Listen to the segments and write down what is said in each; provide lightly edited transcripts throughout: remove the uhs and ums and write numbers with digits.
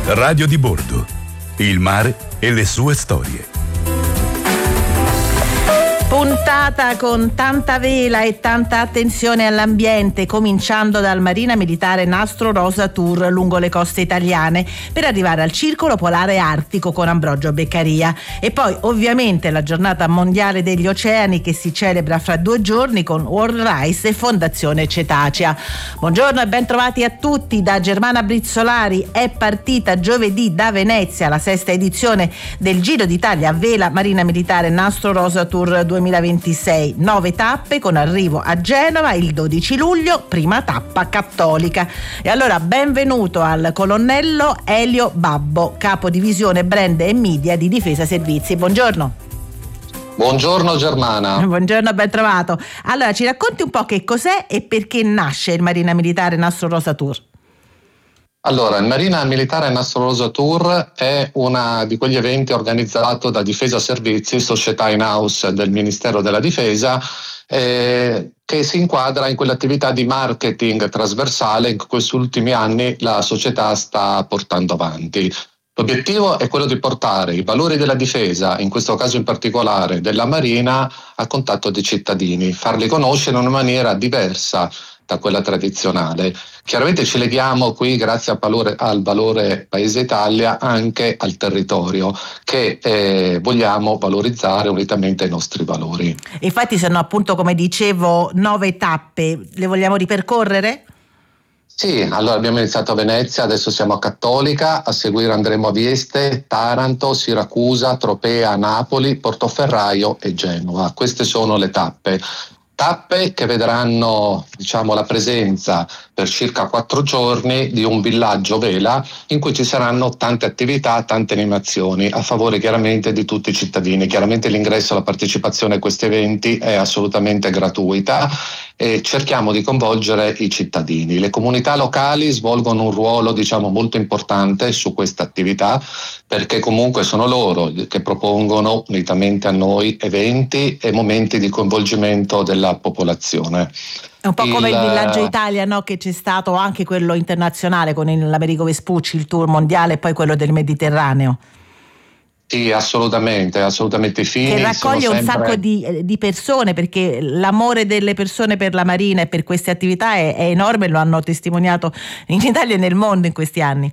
Radio di bordo. Il mare e le sue storie. Puntata con tanta vela e tanta attenzione all'ambiente, cominciando dal Marina Militare Nastro Rosa Tour lungo le coste italiane per arrivare al Circolo Polare Artico con Ambrogio Beccaria, e poi ovviamente la giornata mondiale degli oceani che si celebra fra 2 giorni con World Rice e Fondazione Cetacea. Buongiorno e ben trovati a tutti da Germana Brizzolari. È partita giovedì da Venezia la 6ª edizione del Giro d'Italia a vela Marina Militare Nastro Rosa Tour 2026, 9 tappe con arrivo a Genova il 12 luglio, prima tappa cattolica. E allora benvenuto al colonnello Elio Babbo, capo divisione brand e media di Difesa Servizi. Buongiorno. Buongiorno Germana. Buongiorno, ben trovato. Allora ci racconti un po' che cos'è e perché nasce il Marina Militare Nastro Rosa Tour? Allora, il Marina Militare Nastro Rosa Tour è uno di quegli eventi organizzato da Difesa Servizi, società in-house del Ministero della Difesa, che si inquadra in quell'attività di marketing trasversale che in questi ultimi anni la società sta portando avanti. L'obiettivo è quello di portare i valori della difesa, in questo caso in particolare della Marina, a contatto dei cittadini, farli conoscere in una maniera diversa da quella tradizionale. Chiaramente ci leghiamo qui, grazie al valore Paese Italia, anche al territorio che vogliamo valorizzare unitamente ai nostri valori. Infatti sono appunto, come dicevo, 9 tappe, le vogliamo ripercorrere? Sì, allora abbiamo iniziato a Venezia, adesso siamo a Cattolica, a seguire andremo a Vieste, Taranto, Siracusa, Tropea, Napoli, Portoferraio e Genova. Queste sono le tappe. Tappe che vedranno, la presenza per circa 4 giorni di un villaggio vela in cui ci saranno tante attività, tante animazioni a favore chiaramente di tutti i cittadini. Chiaramente l'ingresso e la partecipazione a questi eventi è assolutamente gratuita e cerchiamo di coinvolgere i cittadini. Le comunità locali svolgono un ruolo molto importante su questa attività, perché comunque sono loro che propongono unitamente a noi eventi e momenti di coinvolgimento della popolazione. È un po' come il Villaggio Italia, no? Che c'è stato anche quello internazionale con l'Americo Vespucci, il tour mondiale, e poi quello del Mediterraneo. Sì, assolutamente fini. Che raccoglie un sacco di persone, perché l'amore delle persone per la Marina e per queste attività è enorme, lo hanno testimoniato in Italia e nel mondo in questi anni.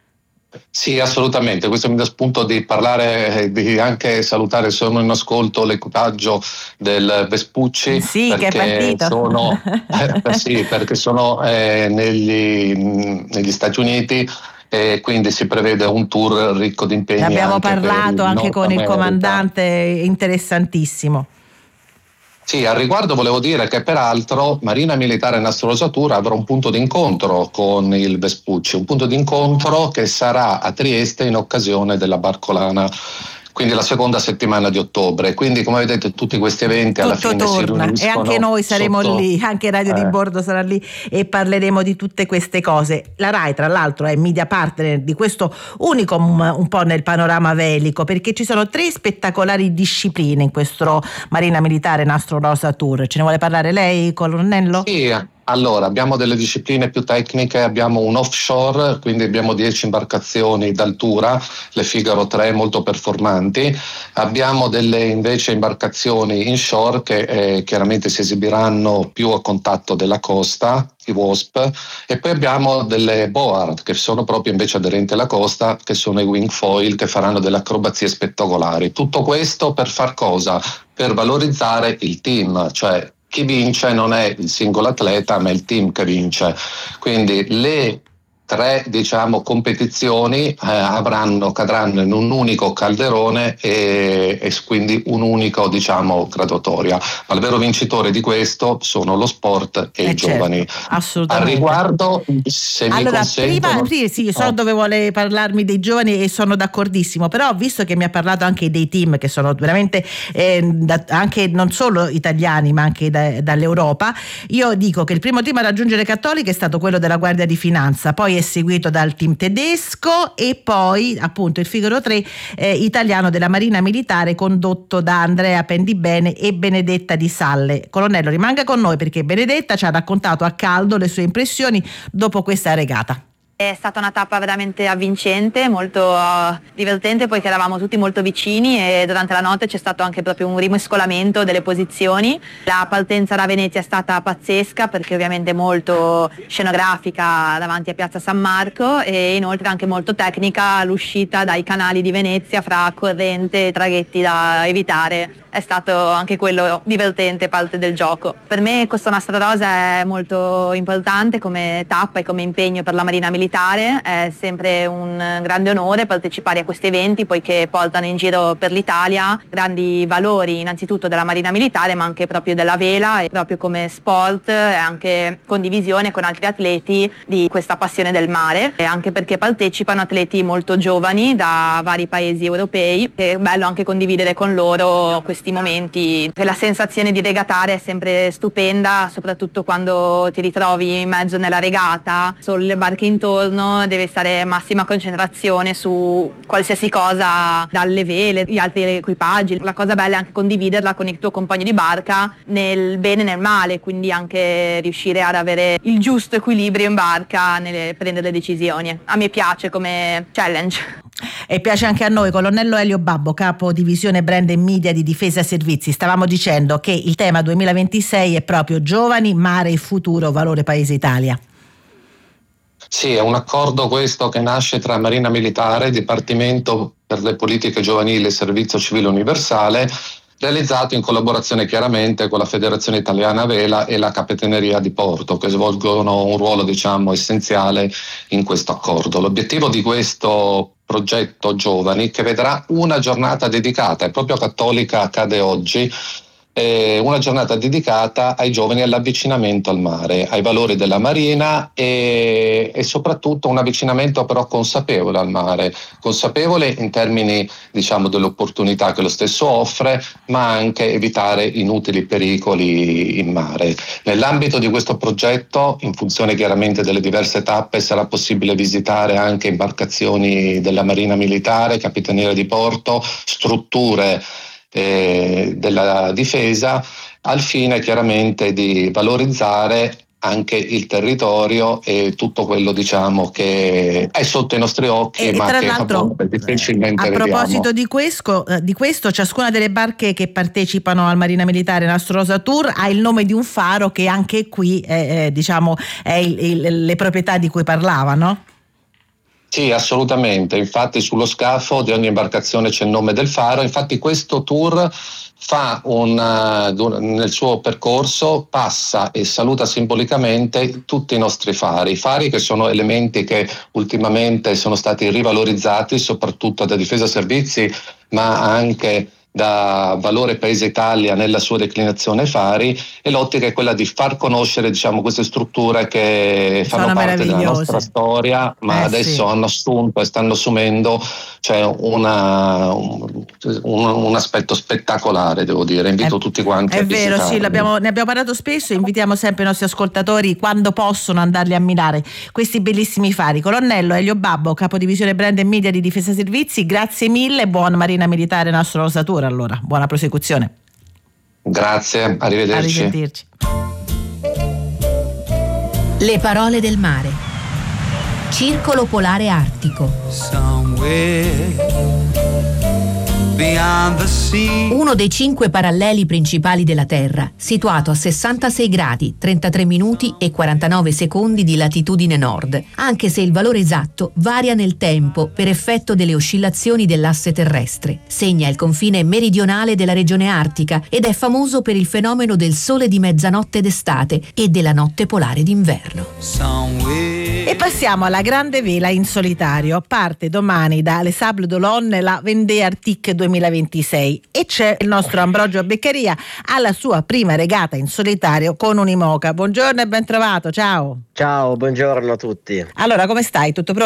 Sì, assolutamente, questo mi dà spunto di parlare, di anche salutare, sono in ascolto l'equipaggio del Vespucci, sì, perché che è partito. perché sono negli Stati Uniti, e quindi si prevede un tour ricco di impegni. Abbiamo anche parlato anche con il comandante, interessantissimo. Sì, al riguardo volevo dire che peraltro Marina Militare Nastro Rosa Tour avrà un punto d'incontro con il Vespucci, un punto d'incontro che sarà a Trieste in occasione della Barcolana, quindi la 2ª settimana di ottobre. Quindi, come vedete, tutti questi eventi alla fine torna, si riuniscono. E anche noi saremo lì, anche Radio di Bordo sarà lì e parleremo di tutte queste cose. La RAI, tra l'altro, è media partner di questo unicum un po' nel panorama velico, perché ci sono 3 spettacolari discipline in questo Marina Militare Nastro Rosa Tour. Ce ne vuole parlare lei, colonnello? Sì. Allora, abbiamo delle discipline più tecniche, abbiamo un offshore, quindi abbiamo 10 imbarcazioni d'altura, le Figaro 3 molto performanti, abbiamo delle invece imbarcazioni inshore che chiaramente si esibiranno più a contatto della costa, i WASP, e poi abbiamo delle board che sono proprio invece aderenti alla costa, che sono i wing foil, che faranno delle acrobazie spettacolari. Tutto questo per far cosa? Per valorizzare il team, cioè chi vince non è il singolo atleta, ma il team che vince. Quindi le 3 competizioni cadranno in un unico calderone e quindi un unico graduatoria. Ma il vero vincitore di questo sono lo sport e i giovani. Assolutamente. Al riguardo, se mi consentono, prima sì, so dove vuole parlarmi dei giovani e sono d'accordissimo, però visto che mi ha parlato anche dei team che sono veramente anche non solo italiani ma anche dall'Europa, io dico che il primo team a raggiungere Cattolica è stato quello della Guardia di Finanza, poi è seguito dal team tedesco e poi appunto il Figaro 3 italiano della Marina Militare condotto da Andrea Pendibene e Benedetta Di Salle. Colonnello, rimanga con noi perché Benedetta ci ha raccontato a caldo le sue impressioni dopo questa regata. È stata una tappa veramente avvincente, molto divertente, poiché eravamo tutti molto vicini e durante la notte c'è stato anche proprio un rimescolamento delle posizioni. La partenza da Venezia è stata pazzesca perché ovviamente molto scenografica davanti a Piazza San Marco e inoltre anche molto tecnica l'uscita dai canali di Venezia fra corrente e traghetti da evitare. È stato anche quello divertente, parte del gioco. Per me Costa Nostra Rosa è molto importante come tappa e come impegno per la Marina Militare. È sempre un grande onore partecipare a questi eventi poiché portano in giro per l'Italia grandi valori innanzitutto della Marina Militare ma anche proprio della vela e proprio come sport e anche condivisione con altri atleti di questa passione del mare, e anche perché partecipano atleti molto giovani da vari paesi europei. È bello anche condividere con loro questi momenti. La sensazione di regatare è sempre stupenda, soprattutto quando ti ritrovi in mezzo nella regata, solo le barche intorno, deve stare massima concentrazione su qualsiasi cosa, dalle vele, gli altri equipaggi. La cosa bella è anche condividerla con il tuo compagno di barca nel bene e nel male, quindi anche riuscire ad avere il giusto equilibrio in barca nel prendere le decisioni. A me piace come challenge. E piace anche a noi. Colonnello Elio Babbo, capo divisione brand e media di Difesa Servizi, stavamo dicendo che il tema 2026 è proprio giovani, mare e futuro, valore Paese Italia. Sì, è un accordo questo che nasce tra Marina Militare, Dipartimento per le politiche giovanili e Servizio Civile Universale, realizzato in collaborazione chiaramente con la Federazione Italiana Vela e la Capitaneria di Porto, che svolgono un ruolo essenziale in questo accordo. L'obiettivo di questo progetto Giovani, che vedrà una giornata dedicata, è proprio Cattolica accade oggi, una giornata dedicata ai giovani, all'avvicinamento al mare, ai valori della marina e soprattutto un avvicinamento però consapevole al mare, consapevole in termini delle opportunità che lo stesso offre, ma anche evitare inutili pericoli in mare. Nell'ambito di questo progetto, in funzione chiaramente delle diverse tappe, sarà possibile visitare anche imbarcazioni della Marina Militare, Capitaneria di Porto, strutture della difesa, al fine chiaramente di valorizzare anche il territorio e tutto quello che è sotto i nostri occhi, ma tra che l'altro difficilmente a proposito vediamo. di questo, ciascuna delle barche che partecipano al Marina Militare Nastro Rosa Tour ha il nome di un faro che anche qui è le proprietà di cui parlava, no? Sì, assolutamente. Infatti sullo scafo di ogni imbarcazione c'è il nome del faro. Infatti questo tour nel suo percorso passa e saluta simbolicamente tutti i nostri fari che sono elementi che ultimamente sono stati rivalorizzati soprattutto da Difesa Servizi, ma anche da Valore Paese Italia nella sua declinazione fari, e l'ottica è quella di far conoscere queste strutture che fanno parte della nostra storia, ma adesso hanno assunto e stanno assumendo un aspetto spettacolare, devo dire. Invito tutti quanti a visitarli. È vero, sì, ne abbiamo parlato spesso e invitiamo sempre i nostri ascoltatori, quando possono, andarli a ammirare questi bellissimi fari. Colonnello Elio Babbo, capodivisione brand e media di Difesa Servizi, grazie mille, buon Marina Militare Nastro Rosa Tour. Allora, buona prosecuzione. Grazie, arrivederci. Le parole del mare. Circolo Polare Artico. Uno dei 5 paralleli principali della Terra, situato a 66 gradi, 33 minuti e 49 secondi di latitudine nord, anche se il valore esatto varia nel tempo per effetto delle oscillazioni dell'asse terrestre. Segna il confine meridionale della regione artica ed è famoso per il fenomeno del sole di mezzanotte d'estate e della notte polare d'inverno. E passiamo alla grande vela in solitario. Parte domani da Les Sables d'Olonne la Vendée Arctique 2026 e c'è il nostro Ambrogio Beccaria alla sua prima regata in solitario con un'Imoca. Buongiorno e ben trovato, ciao. Ciao, buongiorno a tutti. Allora, come stai? Tutto pronto?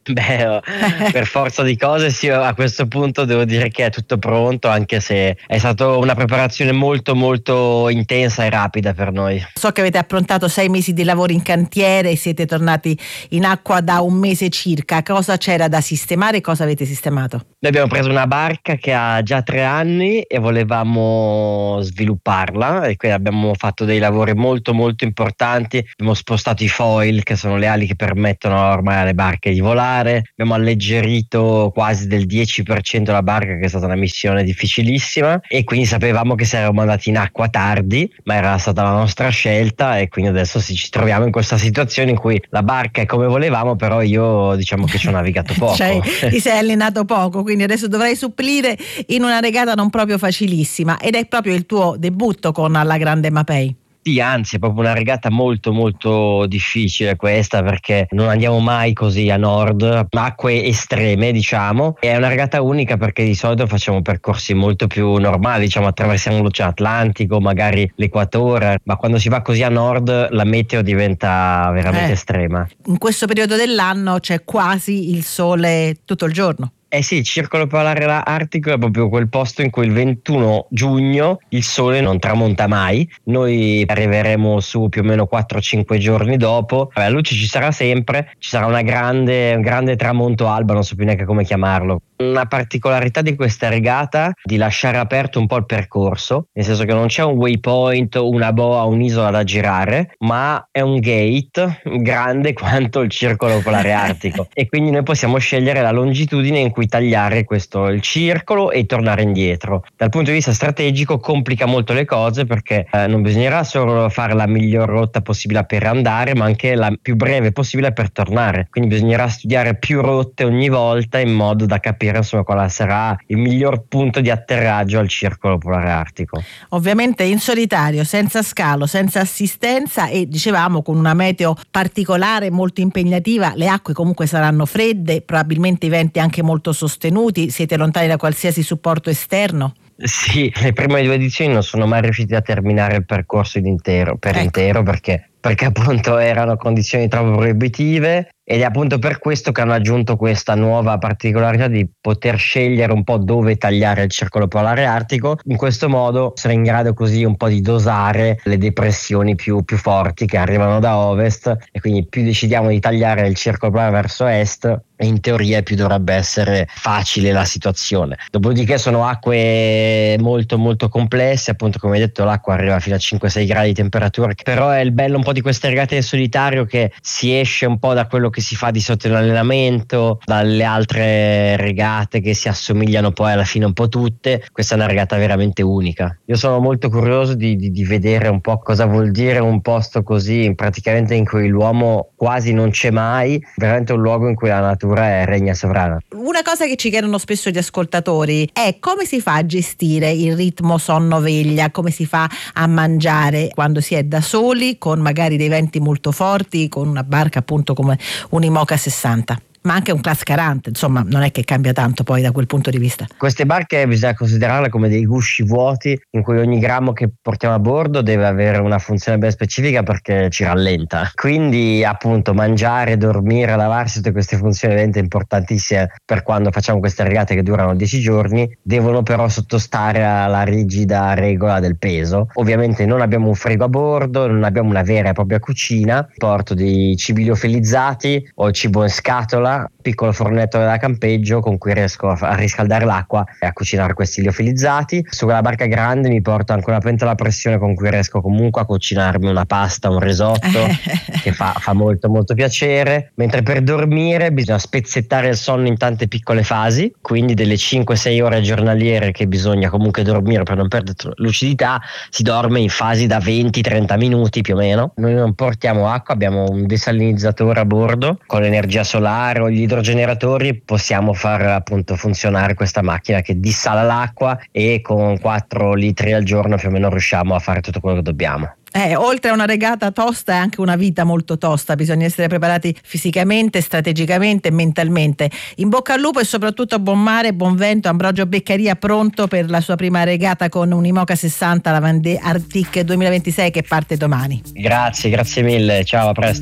Beh, per forza di cose sì, a questo punto devo dire che è tutto pronto, anche se è stata una preparazione molto molto intensa e rapida per noi. So che avete approntato 6 mesi di lavoro in cantiere e siete tornati in acqua da un mese circa. Cosa c'era da sistemare e cosa avete sistemato? Noi abbiamo preso una barca che ha già 3 anni e volevamo svilupparla, e quindi abbiamo fatto dei lavori molto molto importanti. Abbiamo spostato i foil, che sono le ali che permettono ormai alle barche di volare. Abbiamo alleggerito quasi del 10% la barca, che è stata una missione difficilissima, e quindi sapevamo che saremmo andati in acqua tardi, ma era stata la nostra scelta, e quindi adesso ci troviamo in questa situazione in cui la barca è come volevamo, però io diciamo che ci ho navigato poco. Cioè, ti sei allenato poco, quindi adesso dovrai supplire in una regata non proprio facilissima, ed è proprio il tuo debutto con la Grande Mapei. Sì, anzi è proprio una regata molto molto difficile questa, perché non andiamo mai così a nord, acque estreme diciamo. È una regata unica perché di solito facciamo percorsi molto più normali, diciamo attraversiamo l'Oceano Atlantico, magari l'Equatore, ma quando si va così a nord la meteo diventa veramente estrema. In questo periodo dell'anno c'è quasi il sole tutto il giorno. Eh sì, il circolo polare artico è proprio quel posto in cui il 21 giugno il sole non tramonta mai. Noi arriveremo su più o meno 4-5 giorni dopo. La luce ci sarà sempre, ci sarà un grande tramonto alba, non so più neanche come chiamarlo. Una particolarità di questa regata è di lasciare aperto un po' il percorso, nel senso che non c'è un waypoint, una boa, un'isola da girare, ma è un gate grande quanto il circolo polare artico, e quindi noi possiamo scegliere la longitudine in cui tagliare il circolo e tornare indietro. Dal punto di vista strategico complica molto le cose, perché non bisognerà solo fare la miglior rotta possibile per andare, ma anche la più breve possibile per tornare, quindi bisognerà studiare più rotte ogni volta in modo da capire insomma quale sarà il miglior punto di atterraggio al circolo polare artico. Ovviamente in solitario, senza scalo, senza assistenza, e dicevamo con una meteo particolare molto impegnativa. Le acque comunque saranno fredde, probabilmente i venti anche molto sostenuti. Siete lontani da qualsiasi supporto esterno? Sì, le prime 2 edizioni non sono mai riusciti a terminare il percorso intero perché appunto erano condizioni troppo proibitive, ed è appunto per questo che hanno aggiunto questa nuova particolarità di poter scegliere un po' dove tagliare il circolo polare artico. In questo modo sarà in grado così un po' di dosare le depressioni più forti che arrivano da ovest, e quindi più decidiamo di tagliare il circolo polare verso est, e in teoria più dovrebbe essere facile la situazione. Dopodiché sono acque molto molto complesse, appunto come hai detto l'acqua arriva fino a 5-6 gradi di temperatura, però è il bello un po' di queste regate in solitario, che si esce un po' da quello che si fa di solito in allenamento, dalle altre regate che si assomigliano poi alla fine un po' tutte. Questa è una regata veramente unica. Io sono molto curioso di vedere un po' cosa vuol dire un posto così, praticamente in cui l'uomo quasi non c'è mai, veramente un luogo in cui la natura regna sovrana. Una cosa che ci chiedono spesso gli ascoltatori è come si fa a gestire il ritmo sonno-veglia, come si fa a mangiare quando si è da soli, con magari dei venti molto forti, con una barca appunto come un'Imoca 60. Ma anche un Class 40, insomma non è che cambia tanto poi da quel punto di vista. Queste barche bisogna considerarle come dei gusci vuoti, in cui ogni grammo che portiamo a bordo deve avere una funzione ben specifica, perché ci rallenta. Quindi appunto mangiare, dormire, lavarsi, tutte queste funzioni veramente importantissime per quando facciamo queste regate che durano 10 giorni, devono però sottostare alla rigida regola del peso. Ovviamente non abbiamo un frigo a bordo, non abbiamo una vera e propria cucina, porto dei cibi liofilizzati o cibo in scatola, piccolo fornetto da campeggio con cui riesco a riscaldare l'acqua e a cucinare questi liofilizzati. Su quella barca grande mi porto anche una pentola a pressione con cui riesco comunque a cucinarmi una pasta, un risotto che fa molto molto piacere. Mentre per dormire bisogna spezzettare il sonno in tante piccole fasi, quindi delle 5-6 ore giornaliere che bisogna comunque dormire per non perdere lucidità, si dorme in fasi da 20-30 minuti più o meno. Noi non portiamo acqua, abbiamo un desalinizzatore a bordo con l'energia solare o gli idrogeneratori, possiamo far appunto funzionare questa macchina che dissala l'acqua, e con 4 litri al giorno più o meno riusciamo a fare tutto quello che dobbiamo. Oltre a una regata tosta è anche una vita molto tosta, bisogna essere preparati fisicamente, strategicamente e mentalmente. In bocca al lupo e soprattutto buon mare, buon vento. Ambrogio Beccaria pronto per la sua prima regata con un'Imoca 60, la Vendée Arctic 2026 che parte domani. Grazie mille, ciao, a presto.